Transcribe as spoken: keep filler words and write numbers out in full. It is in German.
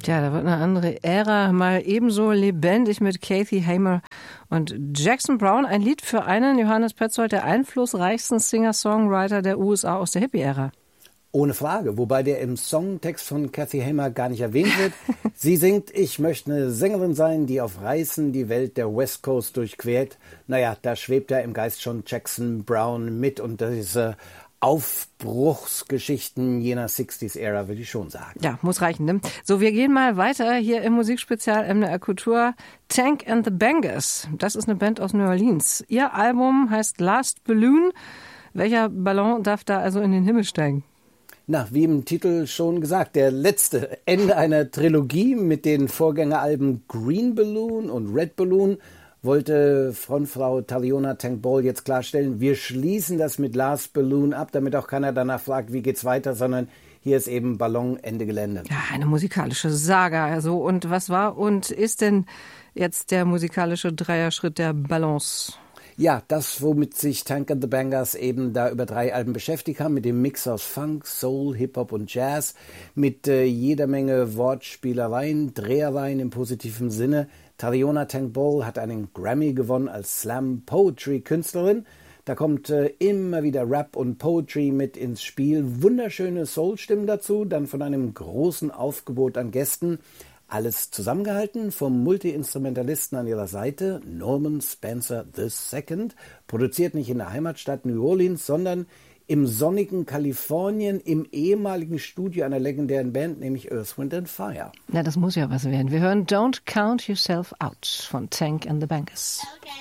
Tja, da wird eine andere Ära mal ebenso lebendig mit Kathy Hamer und Jackson Browne. Ein Lied für einen, Johannes Petzold, der einflussreichsten Singer-Songwriter der U S A aus der Hippie-Ära. Ohne Frage, wobei der im Songtext von Kathy Hamer gar nicht erwähnt wird. Sie singt, ich möchte eine Sängerin sein, die auf Reisen die Welt der West Coast durchquert. Naja, da schwebt ja im Geist schon Jackson Browne mit und diese Aufbruchsgeschichten jener sechziger-Ära, würde ich schon sagen. Ja, muss reichen, ne? So, wir gehen mal weiter hier im Musikspezial M D R Kultur. Tank and the Bangers, das ist eine Band aus New Orleans. Ihr Album heißt Last Balloon. Welcher Ballon darf da also in den Himmel steigen? Na, wie im Titel schon gesagt, der letzte Ende einer Trilogie mit den Vorgängeralben Green Balloon und Red Balloon wollte Frontfrau Taliona Tank Ball jetzt klarstellen, wir schließen das mit Last Balloon ab, damit auch keiner danach fragt, wie geht's weiter, sondern hier ist eben Ballon, Ende Gelände. Ja, eine musikalische Saga. Also, und was war und ist denn jetzt der musikalische Dreierschritt der Ballons? Ja, das, womit sich Tank and the Bangers eben da über drei Alben beschäftigt haben, mit dem Mix aus Funk, Soul, Hip-Hop und Jazz, mit äh, jeder Menge Wortspielereien, Drehereien im positiven Sinne. Taliona Tank Ball hat einen Grammy gewonnen als Slam-Poetry-Künstlerin. Da kommt äh, immer wieder Rap und Poetry mit ins Spiel. Wunderschöne Soul-Stimmen dazu, dann von einem großen Aufgebot an Gästen. Alles zusammengehalten vom Multi-Instrumentalisten an ihrer Seite, Norman Spencer the Second, produziert nicht in der Heimatstadt New Orleans, sondern im sonnigen Kalifornien, im ehemaligen Studio einer legendären Band, nämlich Earth, Wind and Fire. Na, das muss ja was werden. Wir hören Don't Count Yourself Out von Tank and the Bangers. Okay.